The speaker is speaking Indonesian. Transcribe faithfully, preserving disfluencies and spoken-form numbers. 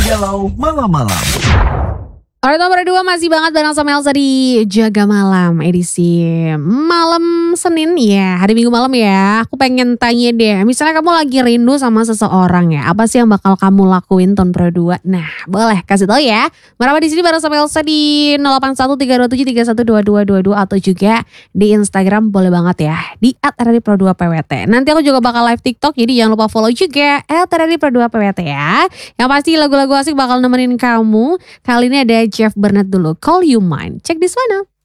Galau Malam-Malam. Alright, nomor dua masih banget bareng sama Elsa di Jaga Malam edisi malam Senin ya, hari Minggu malam ya. Aku pengen tanya deh, misalnya kamu lagi rindu sama seseorang ya, apa sih yang bakal kamu lakuin tahun pro dua? Nah, boleh kasih tahu ya. Meraba di sini bareng sama Elsa di nol delapan satu tiga dua tujuh tiga satu dua dua dua dua atau juga di Instagram boleh banget ya di at r r i pro dua p w t. Nanti aku juga bakal live TikTok, jadi jangan lupa follow juga at r r i pro dua p w t ya. Yang pasti lagu-lagu asik bakal nemenin kamu. Kali ini ada Jeff Bernard dulu, Call You Mine. Check this one out.